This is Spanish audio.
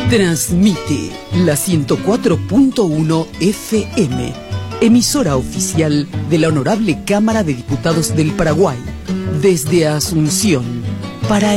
Transmite la 104.1 FM, emisora oficial de la Honorable Cámara de Diputados del Paraguay, desde Asunción, para